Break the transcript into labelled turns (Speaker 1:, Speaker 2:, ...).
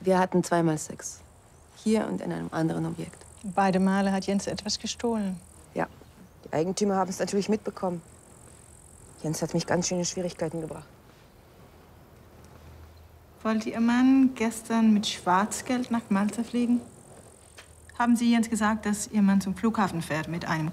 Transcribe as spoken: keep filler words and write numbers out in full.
Speaker 1: Wir hatten zweimal Sex. Hier und in einem anderen Objekt.
Speaker 2: Beide Male hat Jens etwas gestohlen.
Speaker 1: Ja, die Eigentümer haben es natürlich mitbekommen. Jens hat mich ganz schön in Schwierigkeiten gebracht.
Speaker 3: Wollte Ihr Mann gestern mit Schwarzgeld nach Malta fliegen? Haben Sie Jens gesagt, dass Ihr Mann zum Flughafen fährt mit einem